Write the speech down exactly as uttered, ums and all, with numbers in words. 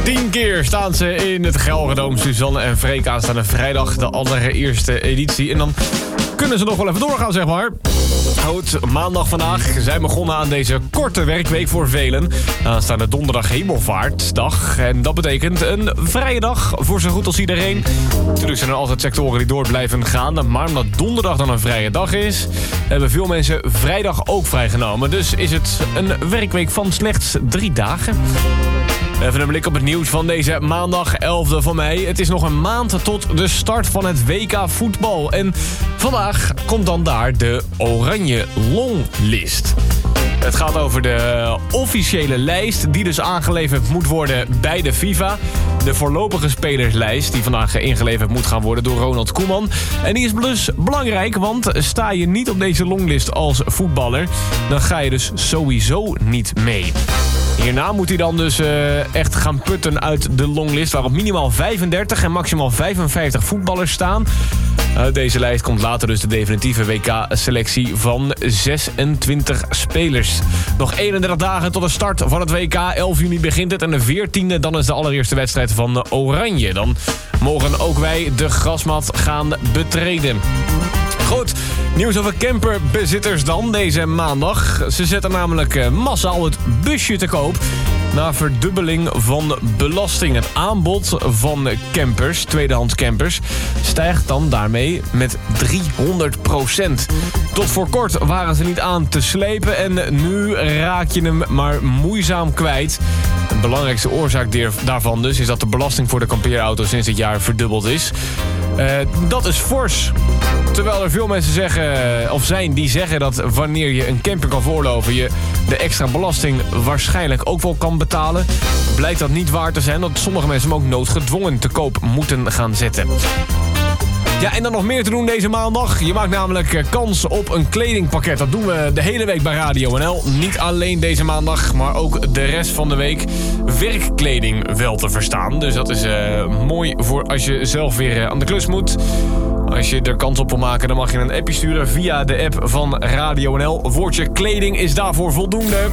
Tien keer staan ze in het Gelredome. Suzanne en Freek aanstaande vrijdag, de allereerste editie. En dan kunnen ze nog wel even doorgaan, zeg maar. Goed, maandag vandaag zijn begonnen aan deze korte werkweek voor velen. Aanstaande donderdag Hemelvaartsdag. En dat betekent een vrije dag voor zo goed als iedereen. Natuurlijk zijn er altijd sectoren die door blijven gaan. Maar omdat donderdag dan een vrije dag is, hebben veel mensen vrijdag ook vrijgenomen. Dus is het een werkweek van slechts drie dagen. Even een blik op het nieuws van deze maandag elfde van mei. Het is nog een maand tot de start van het W K voetbal. En vandaag komt dan daar de Oranje Longlist. Het gaat over de officiële lijst die dus aangeleverd moet worden bij de FIFA. De voorlopige spelerslijst die vandaag ingeleverd moet gaan worden door Ronald Koeman. En die is dus belangrijk, want sta je niet op deze longlist als voetballer, dan ga je dus sowieso niet mee. Hierna moet hij dan dus uh, echt gaan putten uit de longlist, waarop minimaal vijfendertig en maximaal vijfenvijftig voetballers staan. Uit deze lijst komt later dus de definitieve W K-selectie van zesentwintig spelers. Nog eenendertig dagen tot de start van het W K. elf juni begint het en de veertiende dan is de allereerste wedstrijd van Oranje. Dan mogen ook wij de grasmat gaan betreden. Goed, nieuws over camperbezitters dan deze maandag. Ze zetten namelijk massaal het busje te koop na verdubbeling van belasting. Het aanbod van campers, tweedehands campers, stijgt dan daarmee met driehonderd procent. Tot voor kort waren ze niet aan te slepen en nu raak je hem maar moeizaam kwijt. De belangrijkste oorzaak daarvan dus is dat de belasting voor de kampeerauto sinds dit jaar verdubbeld is. Uh, dat is fors. Terwijl er veel mensen zeggen, of zijn die zeggen dat wanneer je een camping kan voorloven, je de extra belasting waarschijnlijk ook wel kan betalen, blijkt dat niet waar te zijn, dat sommige mensen hem ook noodgedwongen te koop moeten gaan zetten. Ja, en dan nog meer te doen deze maandag. Je maakt namelijk kans op een kledingpakket. Dat doen we de hele week bij Radio N L. Niet alleen deze maandag, maar ook de rest van de week. Werkkleding wel te verstaan. Dus dat is uh, mooi voor als je zelf weer uh, aan de klus moet. Als je er kans op wil maken, dan mag je een appje sturen via de app van Radio N L. Woordje kleding is daarvoor voldoende.